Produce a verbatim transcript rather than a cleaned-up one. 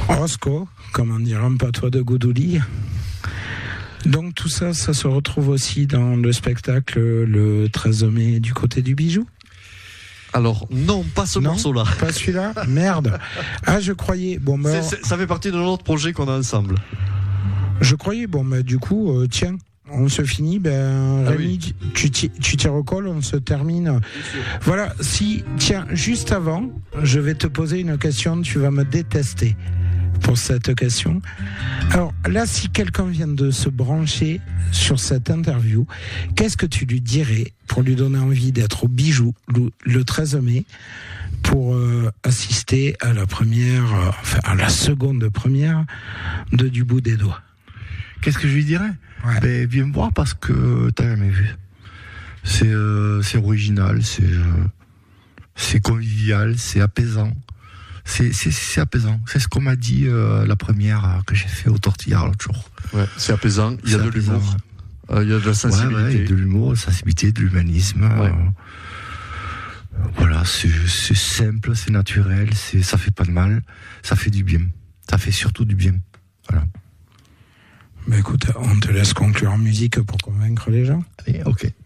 Roscoe, comme on dirait un patois de Goudouli. Donc tout ça, ça se retrouve aussi dans le spectacle le treize mai du côté du Bijou. Alors non, pas ce non, morceau-là. Pas celui-là. Merde. Ah, je croyais. Bon, bah, c'est, c'est, ça fait partie de notre projet qu'on a ensemble. Je croyais. Bon, bah, du coup, euh, tiens, on se finit. Ben, ah Rémi, oui. tu, tu, tu t'y recolles, on se termine. Voilà. Si, tiens, juste avant, je vais te poser une question. Tu vas me détester pour cette question. Alors là, si quelqu'un vient de se brancher sur cette interview, qu'est-ce que tu lui dirais pour lui donner envie d'être au Bijou le, le treize mai pour euh, assister à la première, euh, enfin à la seconde première de Du bout des doigts? Qu'est-ce que je lui dirais? Ouais. Ben, viens me voir parce que t'as jamais vu. C'est, euh, c'est original, c'est, euh, c'est convivial, c'est apaisant. C'est, c'est, c'est apaisant. C'est ce qu'on m'a dit euh, la première euh, que j'ai fait au Tortillard l'autre jour. Ouais, c'est apaisant. Il y a c'est de apaisant, l'humour. Ouais. Euh, il y a de la sensibilité. Ouais, ouais, il y a de l'humour, de la sensibilité, de l'humanisme. Ouais. Euh, voilà, c'est, c'est simple, c'est naturel, c'est, ça fait pas de mal, ça fait du bien. Ça fait surtout du bien. Voilà. Bah écoute, on te laisse conclure en musique pour convaincre les gens. Allez, ok.